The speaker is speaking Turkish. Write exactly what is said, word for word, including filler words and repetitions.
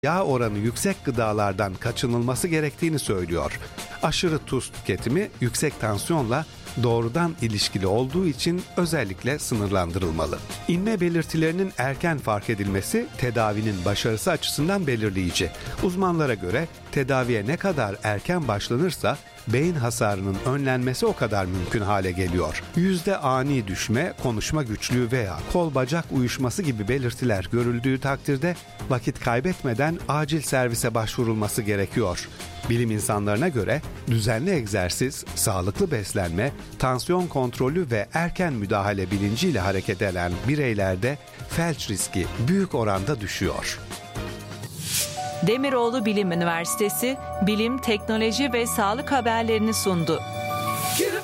yağ oranı yüksek gıdalardan kaçınılması gerektiğini söylüyor. Aşırı tuz tüketimi yüksek tansiyonla doğrudan ilişkili olduğu için özellikle sınırlandırılmalı. İnme belirtilerinin erken fark edilmesi tedavinin başarısı açısından belirleyici. Uzmanlara göre tedaviye ne kadar erken başlanırsa beyin hasarının önlenmesi o kadar mümkün hale geliyor. Yüzde ani düşme, konuşma güçlüğü veya kol bacak uyuşması gibi belirtiler görüldüğü takdirde vakit kaybetmeden acil servise başvurulması gerekiyor. Bilim insanlarına göre düzenli egzersiz, sağlıklı beslenme, tansiyon kontrolü ve erken müdahale bilinciyle hareket eden bireylerde felç riski büyük oranda düşüyor. Demiroğlu Bilim Üniversitesi Bilim, Teknoloji ve Sağlık haberlerini sundu.